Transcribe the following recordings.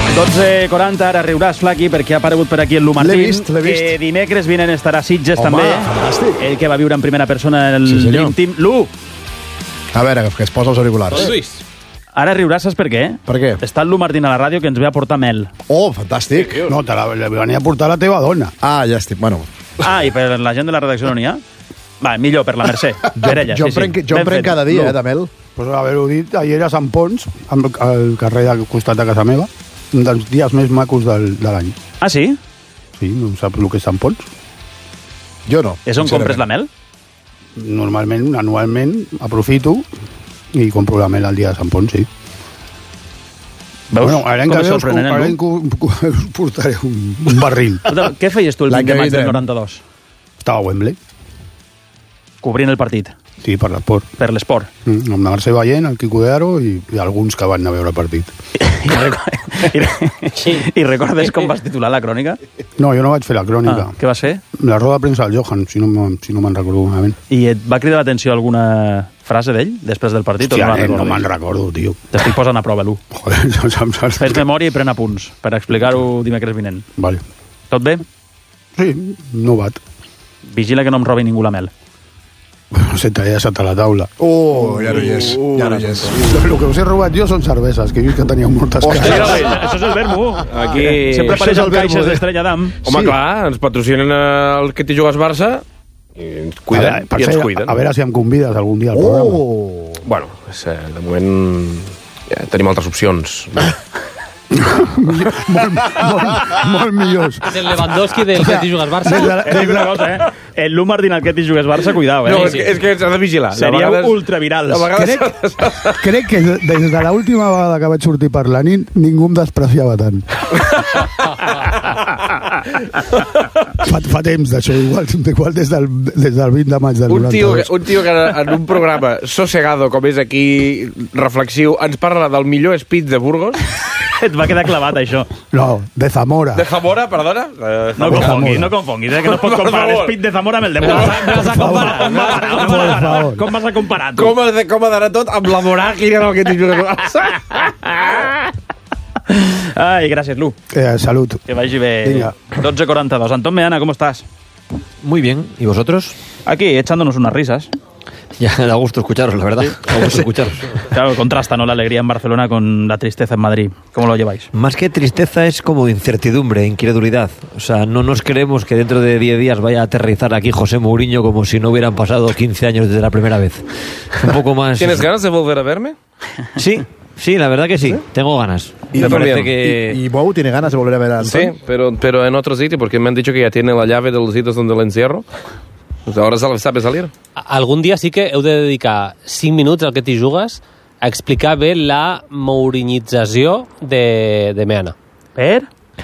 12:40, ara riuràs, Flaqui, perquè ha aparegut per aquí el Lu Martín, L'he vist. que dimecres vinent estarà a Sitges. Home, també. fantàstic. Ell que va viure en primera persona el Sí, senyor. Dream Team. Lu, A veure, que es posa els auriculars. ara riuràs, saps per què? Per què? Està el Lu Martín a la ràdio que ens ve a portar mel. Oh, fantàstic. No, te la venia a portar la teva dona. Ah, ja estic. Bueno, Ah, i per la gent de la redacció no n'hi ha? Va, millor, per la Mercè. Per ella, jo sí, en prenc, sí. jo en Ben prenc fet, cada dia, Lu. de mel. Pues haver-ho dit, ahir a Sant Pons, al carrer del costat de casa meva, un dels dies més macos de l'any. Ah, sí? Sí, no saps el que és Sant Pons? Jo no. És on sincerament. compres la mel? Normalment, anualment, aprofito i compro la mel al dia de Sant Pons, sí. Veus? Bueno, l'any Com que és ve us sorprenent, Lu? portaré un barril. Escolta, què feies tu el L'any 20 de que maig del vindrem. 92? Estava a Wembley, Cobrint el partit, sí, per l'esport. per l'esport. Amb la Mercè Ballent, el Quico de Aro i alguns que van anar a veure el partit. I recordes com vas titular la crònica? No, jo no vaig fer la crònica. Què vas fer? La roda de premsa del Johan, si no me'n recordo malament. I et va cridar l'atenció alguna frase d'ell després del partit? Hòstia, o nen, no recordes? me'n recordo, tio. T'estic posant a prova, Lu. Joder, no saps... Fes memòria i pren apunts per explicar-ho dimecres vinent. Vale. Tot bé? Sí, no bat. Vigila que no em robi ningú la mel. Bueno, se t'ha deixat a la taula. Ja no hi és. Ja no hi és. El que us he robat jo són cerveses, que he vist que teníeu moltes caixes. Això és el vermo. Aquí... Sempre Això és apareix el el vermo, caixes eh? d'Estrella d'Am. Home, Sí. clar, ens patrocinen el que t'hi jugues Barça i ens cuiden. Per I ens cert, cuiden. a veure si em convides algun dia al programa. Oh! Bueno, de moment ja tenim altres opcions. Molt millors. És el Lewandowski del que t'hi jugues Barça. Dic una cosa, El Lu Martín al que t'hi jugues Barça, cuidao, No, és que s'ha de vigilar. Seríeu De vegades- ultravirals. de vegades- Crec que des de l'última vegada que vaig sortir per la nit ningú em despreciava tant. fa temps d'això, igual des del 20 de maig del Un tio 92. que en un programa sossegado com és aquí, reflexiu, ens parla del millor speech de Burgos, Et va quedar clavat, això. No, de Zamora. de Zamora, perdona. No confonguis, que no es pot comparar l'Espit de Zamora amb el de Burgos. Com vas a comparar, tu? Com ha d'anar tot amb la Moràquia en el que t'hi jugues Barça? Ai, gràcies, Lu. Salut. Que vagi bé. Vinga. 12:42. Antón Meana, ¿cómo estás? Muy bien. ¿Y vosotros? Aquí, echándonos unas risas. Ya, da gusto escucharos, la verdad. Da gusto escucharos. Claro, contrasta, ¿no? La alegría en Barcelona con la tristeza en Madrid. ¿Cómo lo lleváis? Más que tristeza es como incertidumbre, incredulidad. O sea, no nos creemos que dentro de 10 días vaya a aterrizar aquí José Mourinho como si no hubieran pasado 15 años desde la primera vez. Un poco más... ¿Tienes ganas de volver a verme? Sí, sí, la verdad que sí. Tengo ganas. Y Me parece también. que... Y Mou tiene ganas de volver a ver a Antón. Sí, pero en otro sitio, porque me han dicho que ya tiene la llave de los sitios donde lo encierro. Pues ahora sabe salir. Algun dia sí que heu de dedicar 5 minuts al que t'hi jugues a explicar bé la mourinització de Meana. Per?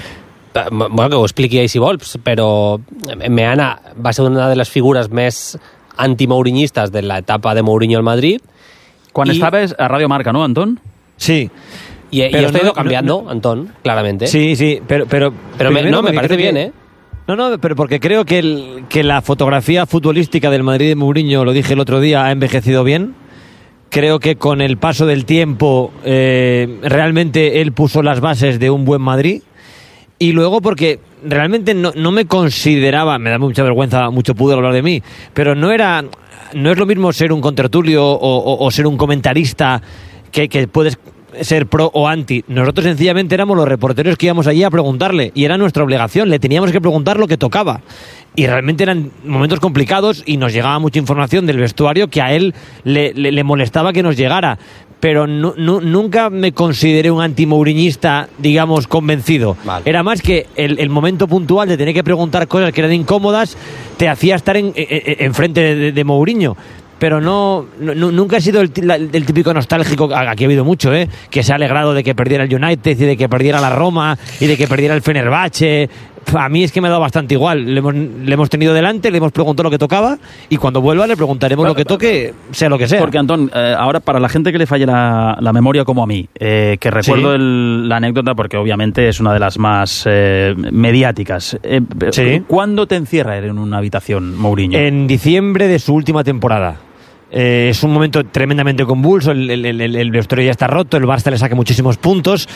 Bueno, que ho expliqui ell si vols, però Meana va ser una de les figures més antimourinhistes de l'etapa de Mourinho al Madrid. Quan I- estaves a Radio Marca, ¿no, Antón? Sí. Y Pero esto ha ido no- cambiando, Antón, claramente. Sí, sí, pero Pero primero me porque parece creo bien, que- ¿eh? No, pero porque creo que la fotografía futbolística del Madrid de Mourinho, lo dije el otro día, ha envejecido bien. Creo que con el paso del tiempo realmente él puso las bases de un buen Madrid. Y luego porque realmente no me consideraba, me da mucha vergüenza, mucho pudor hablar de mí, pero no es lo mismo ser un contertulio o ser un comentarista que puedes ser pro o anti. Nosotros sencillamente éramos los reporteros que íbamos allí a preguntarle y era nuestra obligación, le teníamos que preguntar lo que tocaba. Y realmente eran momentos complicados y nos llegaba mucha información del vestuario que a él le molestaba que nos llegara. Pero nunca me consideré un anti-mouriñista, digamos, convencido. Vale. Era más que el momento puntual de tener que preguntar cosas que eran incómodas te hacía estar enfrente de Mourinho. Pero nunca he sido el típico nostálgico, aquí ha habido mucho, que se ha alegrado de que perdiera el United y de que perdiera la Roma y de que perdiera el Fenerbahce. A mí es que me ha dado bastante igual. Le hemos tenido delante, le hemos preguntado lo que tocaba y cuando vuelva le preguntaremos lo que toque, sea lo que sea. Porque, Antón, ahora para la gente que le falle la memoria como a mí, que recuerdo Sí. la anécdota porque obviamente es una de las más mediáticas. Sí. ¿Cuándo te encierra en una habitación, Mourinho? En diciembre de su última temporada. Es un momento tremendamente convulso, el vestuario ya está roto, el Barça le saca muchísimos puntos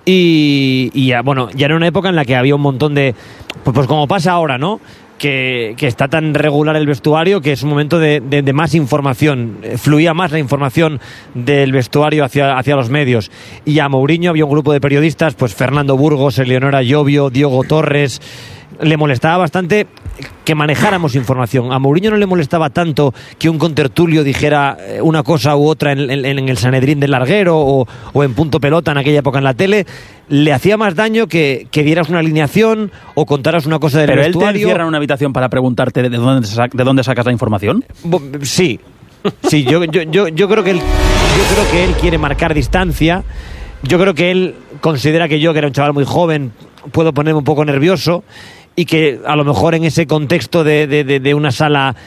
y ya, bueno, ya era una época en la que había un montón de... Pues como pasa ahora, ¿no? Que está tan regular el vestuario que es un momento de más información, fluía más la información del vestuario hacia los medios, y a Mourinho había un grupo de periodistas, pues Fernando Burgos, Eleonora Llobio, Diego Torres. Le molestaba bastante que manejáramos información. A Mourinho no le molestaba tanto que un contertulio dijera una cosa u otra en el Sanedrín del Larguero o en Punto Pelota en aquella época en la tele. Le hacía más daño que dieras una alineación o contaras una cosa del vestuario. ¿Pero él te encierra en una habitación para preguntarte de dónde sacas la información? Sí, yo creo que él quiere marcar distancia. Yo creo que él considera que yo, que era un chaval muy joven, puedo ponerme un poco nervioso, y que a lo mejor en ese contexto de una sala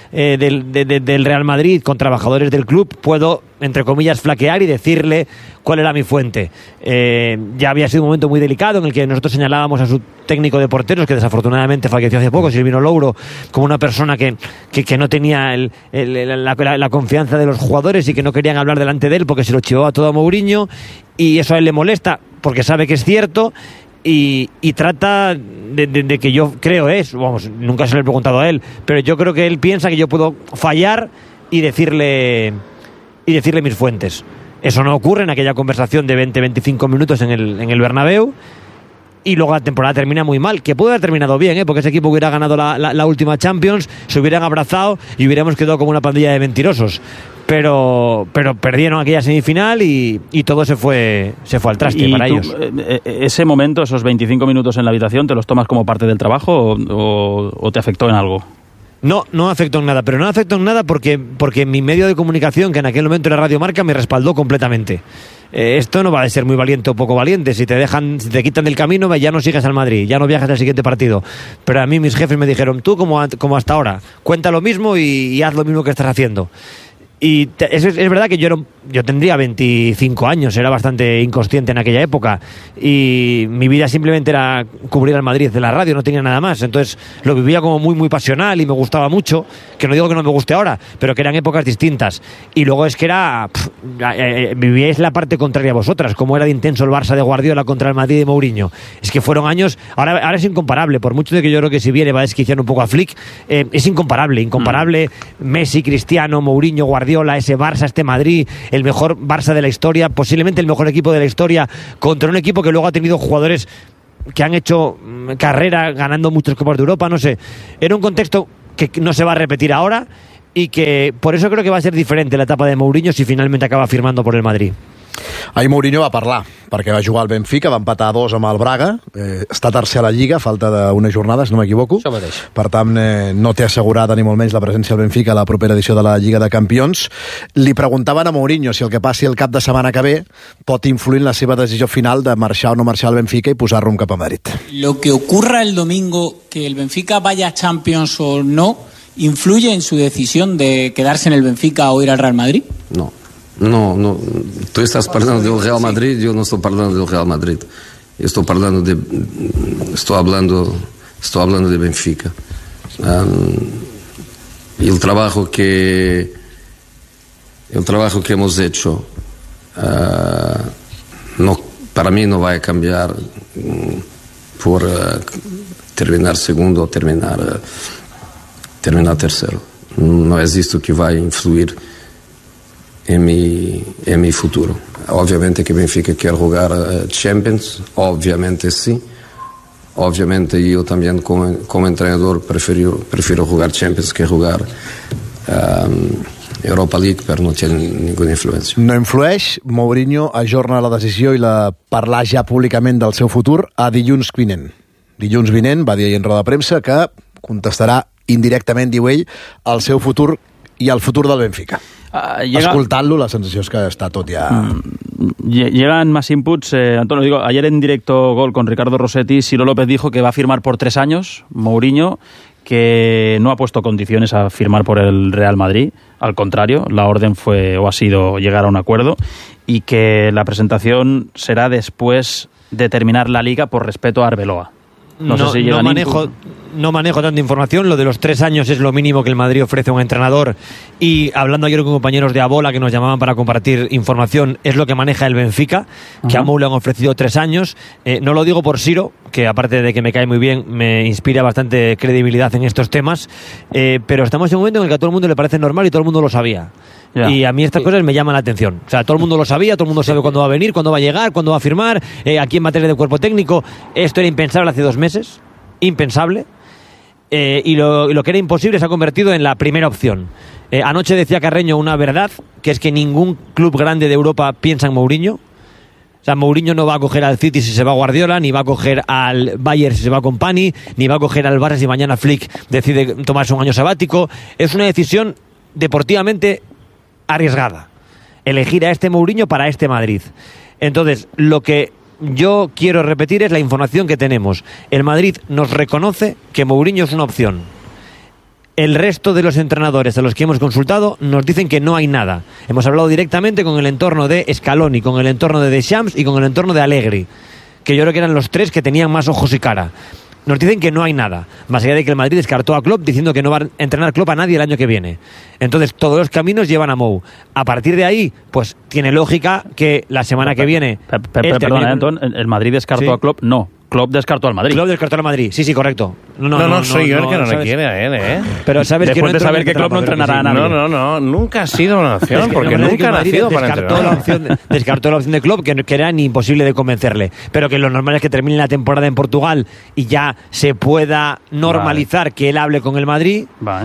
del Real Madrid con trabajadores del club puedo, entre comillas, flaquear y decirle cuál era mi fuente. Ya había sido un momento muy delicado en el que nosotros señalábamos a su técnico de porteros, que desafortunadamente falleció hace poco, Silvino Louro, como una persona que no tenía la confianza de los jugadores y que no querían hablar delante de él porque se lo chivaba todo a Mourinho, y eso a él le molesta porque sabe que es cierto. Y trata de que yo creo vamos, nunca se lo he preguntado a él, pero yo creo que él piensa que yo puedo fallar y decirle mis fuentes. Eso no ocurre en aquella conversación de 20-25 minutos en el Bernabéu, y luego la temporada termina muy mal, que puede haber terminado bien, porque ese equipo hubiera ganado la última Champions, se hubieran abrazado y hubiéramos quedado como una pandilla de mentirosos. Pero perdieron aquella semifinal y todo se fue al traste para ellos. ¿Ese momento, esos 25 minutos en la habitación, te los tomas como parte del trabajo o te afectó en algo? No afectó en nada, pero no afectó en nada porque mi medio de comunicación, que en aquel momento era Radio Marca, me respaldó completamente. Esto no va a ser muy valiente o poco valiente. Si te quitan del camino, ya no sigues al Madrid, ya no viajas al siguiente partido. Pero a mí mis jefes me dijeron, tú como hasta ahora, cuenta lo mismo y haz lo mismo que estás haciendo. Y es verdad que yo tendría 25 años, era bastante inconsciente en aquella época, y mi vida simplemente era cubrir al Madrid de la radio, no tenía nada más. Entonces lo vivía como muy muy pasional y me gustaba mucho, que no digo que no me guste ahora, pero que eran épocas distintas. Y luego es que vivíais la parte contraria a vosotras, como era de intenso el Barça de Guardiola contra el Madrid de Mourinho. Es que fueron años, ahora es incomparable, por mucho de que yo creo que si viene va a desquiciar un poco a Flick, es incomparable. Messi, Cristiano, Mourinho, Guardiola, ese Barça, este Madrid, el mejor Barça de la historia, posiblemente el mejor equipo de la historia, contra un equipo que luego ha tenido jugadores que han hecho carrera ganando muchas Copas de Europa, no sé. Era un contexto que no se va a repetir ahora, y que por eso creo que va a ser diferente la etapa de Mourinho si finalmente acaba firmando por el Madrid. Ahir Mourinho va parlar, perquè va jugar al Benfica, va empatar 2 amb el Braga, està tercer a la Lliga, falta d'unes jornades, no m'equivoco. Això mateix. Per tant, no té assegurada ni molt menys la presència al Benfica a la propera edició de la Lliga de Campions. Li preguntaven a Mourinho si el que passi el cap de setmana que ve pot influir en la seva decisió final de marxar o no marxar al Benfica i posar rumb cap a Madrid. Lo que ocurra el domingo, que el Benfica vaya a Champions o no, ¿influye en su decisión de quedarse en el Benfica o ir al Real Madrid? No. Tú estás hablando del Real Madrid, yo no estoy hablando del Real Madrid. Estoy hablando de Benfica. El trabajo que hemos hecho para mí no va a cambiar por terminar segundo o terminar tercero. No es esto que va a influir en mi futuro. Obviamente que Benfica quiere jugar Champions, obviamente sí. Obviamente yo también como entrenador prefiero jugar Champions que jugar Europa League, però no té ninguna influència. No influeix, Mourinho ajorna la decisió i la parlar ja públicament del seu futur a dilluns vinent. Dilluns vinent va dir ahir en roda de premsa que contestarà indirectament, diu ell, el seu futur i el futur del Benfica. Escoltant-lo, la sensació és que està tot ja... Llegan más inputs. Antonio, digo, ayer en directo Gol con Ricardo Rossetti, Ciro López dijo que va a firmar por 3 años, Mourinho, que no ha puesto condiciones a firmar por el Real Madrid. Al contrario, la orden ha sido llegar a un acuerdo, y que la presentación será después de terminar la Liga por respeto a Arbeloa. No no manejo tanta información. Lo de los 3 años es lo mínimo que el Madrid ofrece a un entrenador. Y hablando ayer con compañeros de Abola que nos llamaban para compartir información, es lo que maneja el Benfica, que a Mou le han ofrecido 3 años. No lo digo por Siro, que aparte de que me cae muy bien, me inspira bastante credibilidad en estos temas. Pero estamos en un momento en el que a todo el mundo le parece normal y todo el mundo lo sabía. Yeah. Y a mí estas cosas me llaman la atención. O sea, todo el mundo lo sabía, todo el mundo sabe cuándo va a venir, cuándo va a llegar, cuándo va a firmar, aquí en materia de cuerpo técnico. Esto era impensable hace 2 meses. Impensable. Y lo que era imposible se ha convertido en la primera opción. Anoche decía Carreño una verdad, que es que ningún club grande de Europa piensa en Mourinho. O sea, Mourinho no va a coger al City si se va Guardiola, ni va a coger al Bayern si se va Kompany, ni va a coger al Barça si mañana Flick decide tomarse un año sabático. Es una decisión deportivamente arriesgada, elegir a este Mourinho para este Madrid. Entonces, lo que yo quiero repetir es la información que tenemos. El Madrid nos reconoce que Mourinho es una opción. El resto de los entrenadores a los que hemos consultado nos dicen que no hay nada. Hemos hablado directamente con el entorno de Scaloni, con el entorno de Deschamps y con el entorno de Allegri, que yo creo que eran los 3 que tenían más ojos y cara. Nos dicen que no hay nada, más allá de que el Madrid descartó a Klopp diciendo que no va a entrenar Klopp a nadie el año que viene. Entonces todos los caminos llevan a Mou. A partir de ahí, pues tiene lógica que la semana que viene... Perdona, Anton, ¿el Madrid descartó a Klopp? No. Klopp descartó al Madrid. Klopp descartó al Madrid, sí, correcto. No, soy yo el que no le quiere a él, ¿eh? Pero sabes después que de saber que Klopp no entrenará a nadie. No, nunca ha sido una opción, es que porque nunca ha nacido para entrenar. Descartó la opción de Klopp, que era ni imposible de convencerle. Pero que lo normal es que termine la temporada en Portugal y ya se pueda normalizar que él hable con el Madrid.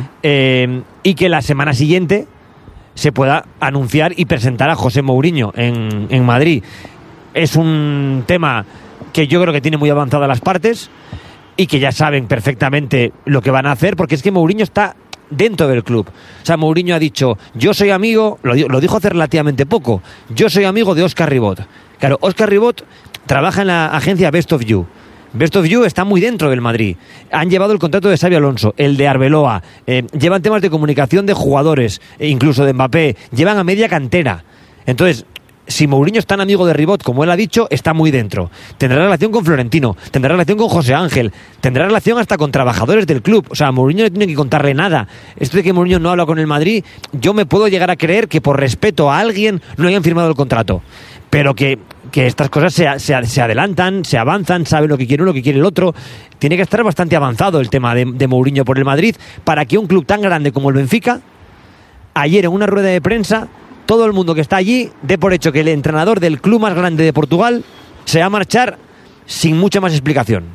Y que la semana siguiente se pueda anunciar y presentar a José Mourinho en Madrid. Es un tema que yo creo que tiene muy avanzadas las partes y que ya saben perfectamente lo que van a hacer, porque es que Mourinho está dentro del club. O sea, Mourinho ha dicho, yo soy amigo, lo dijo hace relativamente poco, yo soy amigo de Óscar Ribot. Claro, Óscar Ribot trabaja en la agencia Best of You. Best of You está muy dentro del Madrid. Han llevado el contrato de Xabi Alonso, el de Arbeloa, llevan temas de comunicación de jugadores, incluso de Mbappé, llevan a media cantera. Entonces, si Mourinho es tan amigo de Ribot, como él ha dicho, está muy dentro. Tendrá relación con Florentino, tendrá relación con José Ángel, tendrá relación hasta con trabajadores del club. O sea, a Mourinho no tiene que contarle nada. Esto de que Mourinho no habla con el Madrid, yo me puedo llegar a creer que por respeto a alguien no hayan firmado el contrato. Pero que estas cosas se adelantan, se avanzan, sabe lo que quiere uno, lo que quiere el otro. Tiene que estar bastante avanzado el tema de Mourinho por el Madrid para que un club tan grande como el Benfica, ayer en una rueda de prensa, todo el mundo que está allí dé por hecho que el entrenador del club más grande de Portugal se va a marchar sin mucha más explicación.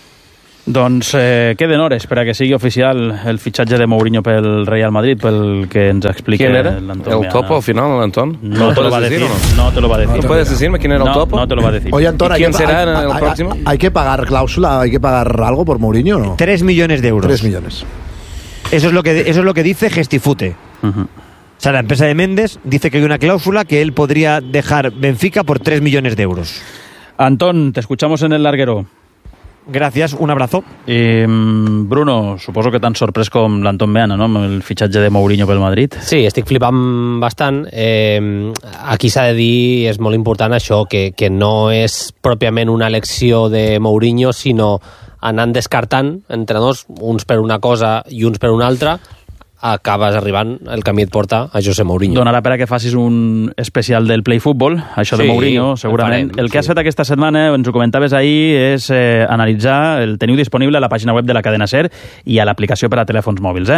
Doncs queden hores per a que sigui oficial el fitxatge de Mourinho pel Real Madrid, pel que ens explica l'Antón. ¿El topo al final, Antón? No te lo va a decir. No te lo va a decir. ¿No puedes decirme quién era el topo? No te lo va a decir. Oye, Antón, ¿quién será en el próximo? ¿Hay que pagar cláusula? ¿Hay que pagar algo por Mourinho o no? 3 millones de euros. 3 millones. Eso es lo que dice Gestifute. O sea, la empresa de Méndez dice que hay una cláusula que él podría dejar Benfica por 3 millones de euros. Antón, te escuchamos en el larguero. Gràcies, un abrazo. Bruno, suposo que t'han sorprès com l'Anton Meana, no?, amb el fitxatge de Mourinho pel Madrid. Sí, estic flipant bastant. Aquí s'ha de dir, és molt important això, que no és pròpiament una elecció de Mourinho, sinó anant descartant entrenadors, uns per una cosa i uns per una altra, acabes arribant, el camí et porta a José Mourinho. Donarà per a que facis un especial del Play Football, això de Mourinho, segurament. El que has fet aquesta setmana, ens ho comentaves ahir, és analitzar, el teniu disponible a la pàgina web de la cadena SER i a l'aplicació per a telèfons mòbils.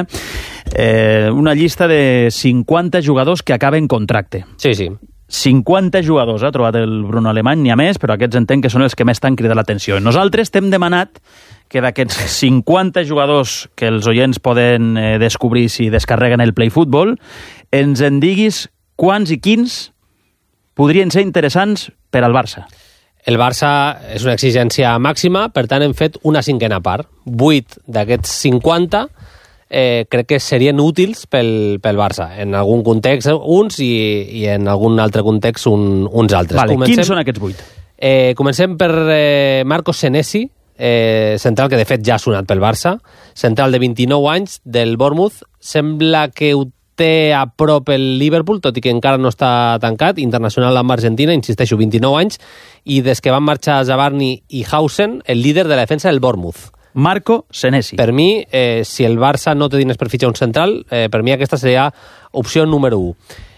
Una llista de 50 jugadors que acaben contracte. Sí. 50 jugadors, ha trobat el Bruno Alemany, n'hi ha més, però aquests entenc que són els que més t'han cridat l'atenció. Nosaltres t'hem demanat que d'aquests 50 jugadors que els oients poden descobrir si descarreguen el Play Football, ens en diguis quants i quins podrien ser interessants per al Barça. El Barça és una exigència màxima, per tant hem fet una cinquena part. 8 d'aquests 50 crec que serien útils pel Barça. En algun context uns i en algun altre context uns altres. Vale, quins són aquests 8? Comencem per Marcos Senesi, central que de fet ja ha sonat pel Barça, central de 29 anys del Bournemouth, sembla que ho té a prop el Liverpool, tot i que encara no està tancat, internacional amb Argentina, insisteixo, 29 anys, i des que van marxar Zabarni i Hausen, el líder de la defensa del Bournemouth. Marco Senesi. Per mi, si el Barça no té diners per fitxar un central, per mi aquesta seria opció número 1.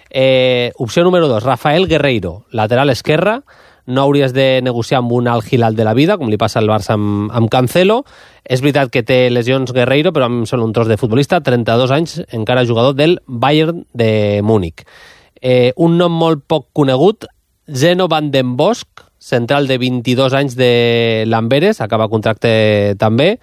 Opció número 2, Rafael Guerreiro, lateral esquerra. No hauries de negociar amb un Al Hilal de la vida, com li passa al Barça amb Cancelo. És veritat que té lesions Guerreiro, però a mi em sembla un tros de futbolista, 32 anys, encara jugador del Bayern de Múnich. Un nom molt poc conegut, Zeno van den Bosch, central de 22 anys de l'Amberes, acaba contracte també,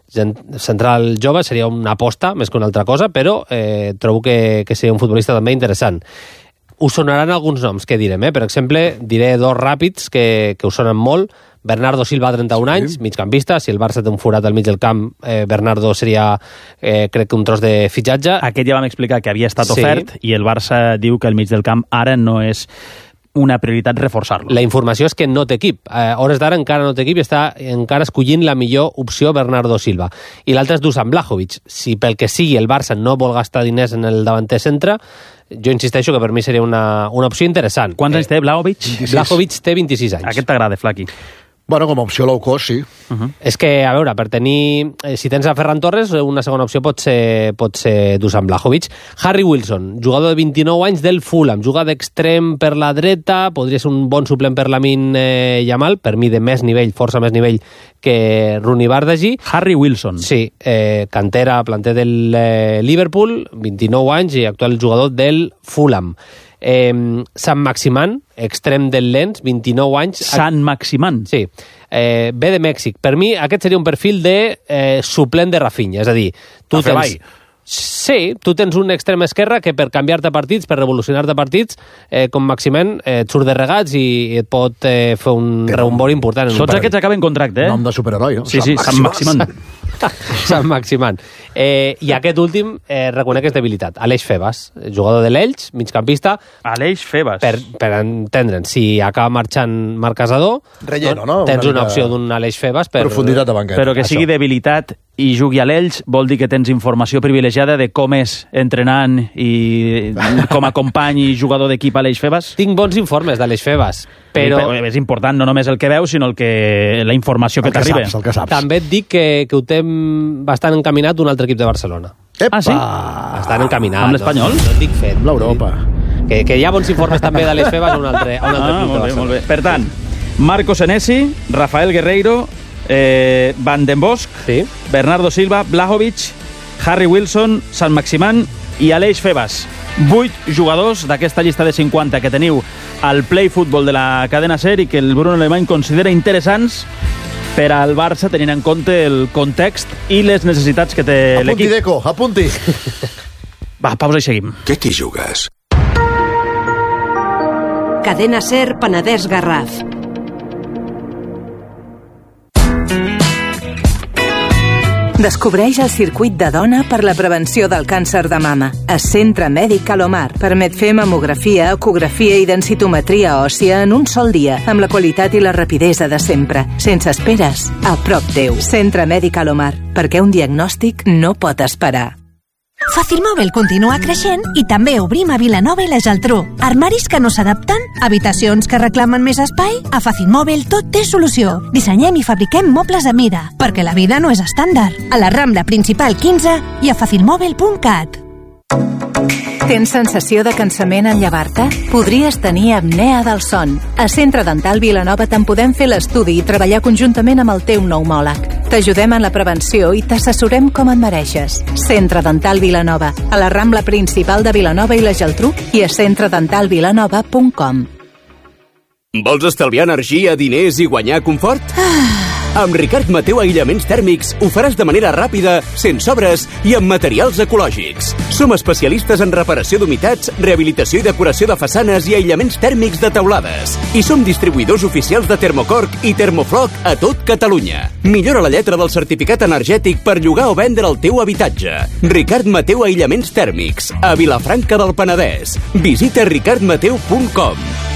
central jove, seria una aposta més que una altra cosa, però trobo que seria un futbolista també interessant. Us sonaran alguns noms que direm, Per exemple, diré dos ràpids que us sonen molt. Bernardo Silva, 31 anys, migcampista. Si el Barça té un forat al mig del camp, Bernardo seria, crec que un tros de fitxatge. Aquest ja vam explicar que havia estat ofert i el Barça diu que el mig del camp ara no és una prioritat reforçar-lo. La informació és que no té equip. A hores d'ara encara no té equip i està encara escollint la millor opció Bernardo Silva. I l'altre és Dusan Vlahovic. Si pel que sigui el Barça no vol gastar diners en el davanter centre, jo insisteixo que per mi seria una opció interessant. Quants anys té Vlahovic? Vlahovic té 26 anys. Aquest t'agrada, Flaqui? Bueno, com a opció low cost, sí. És que, a veure, per tenir... si tens a Ferran Torres, una segona opció pot ser Dusan Vlahovic. Harry Wilson, jugador de 29 anys del Fulham, juga d'extrem per la dreta, podria ser un bon suplent per Lamine Yamal, per mi de més nivell, força més nivell que Rooney Bardghji. Harry Wilson. Sí, cantera, planter del Liverpool, 29 anys i actual jugador del Fulham. Sant Maximan, extrem del Lens, 29 anys. Sant Maximan? Sí. Ve de Mèxic. Per mi aquest seria un perfil de suplent de Rafinha, és a dir, tu tens... Sí, tu tens un extrem esquerra que per canviar-te partits, per revolucionar-te partits, com Maximan, et surt de regats i et pot fer un rebombori important. Tots aquests acaben contracte, Nom de superheroi, no? Sí, Sant Maximan. Sant Maximan. I aquest últim reconec que és debilitat. Aleix Febas, jugador de l'Elx, migcampista. Aleix Febas. Per entendre'ns, si acaba marxant Marc Casador, Relleno, no? Tens una opció d'un Aleix Febas per... Profunditat de banqueta. Però que sigui debilitat i jugui a l'Elx vol dir que tens informació privilegiada de com és entrenant i com a company i jugador d'equip Aleix Febas? Tinc bons informes d'Aleix Febas, però... És important no només el que veus, sinó la informació que t'arriba. El que saps. També et dic que ho té bastant encaminat un altre equip de Barcelona. Epa! Sí? Bastant encaminat. Amb l'Espanyol? No et dic fet. Amb l'Europa. Que hi ha bons informes també d'Aleix Febas a un altre club de Barcelona. Molt bé. Per tant, Marco Senesi, Rafael Guerreiro, Van den Bosch, sí. Bernardo Silva, Vlahovic, Harry Wilson, Sant Maximan i Aleix Febas. 8 jugadors d'aquesta llista de 50 que teniu al Play Football de la cadena SER i que el Bruno Alemany considera interessants per al Barça, tenint en compte el context i les necessitats que té l'equip. Apunti, Deco, apunti. Va, pausa i seguim. Què t'hi jugues? Cadena SER Penedès Garraf. Descobreix el circuit de dona per la prevenció del càncer de mama. A Centre Mèdic Alomar permet fer mamografia, ecografia i densitometria òssia en un sol dia, amb la qualitat i la rapidesa de sempre, sense esperes, a prop teu. Centre Mèdic Alomar, perquè un diagnòstic no pot esperar. Facilmòbil continua creixent i també obrim a Vilanova i la Geltrú. Armaris que no s'adapten? Habitacions que reclamen més espai? A Facilmòbil tot té solució. Dissenyem i fabriquem mobles a mida, perquè la vida no és estàndard. A la Rambla Principal 15 i a facilmòbil.cat. Tens sensació de cansament en llevar-te? Podries tenir apnea del son. A Centre Dental Vilanova te'n podem fer l'estudi i treballar conjuntament amb el teu pneumòleg. T'ajudem en la prevenció i t'assessorem com et mereixes. Centre Dental Vilanova, a la Rambla Principal de Vilanova i la Geltrú i a centredentalvilanova.com. Vols estalviar energia, diners i guanyar confort? Amb Ricard Mateu Aïllaments Tèrmics ho faràs de manera ràpida, sense obres i amb materials ecològics. Som especialistes en reparació d'humitats, rehabilitació i decoració de façanes i aïllaments tèrmics de teulades. I som distribuïdors oficials de Termocork i Termofloc a tot Catalunya. Millora la lletra del certificat energètic per llogar o vendre el teu habitatge. Ricard Mateu Aïllaments Tèrmics, a Vilafranca del Penedès. Visita ricardmateu.com.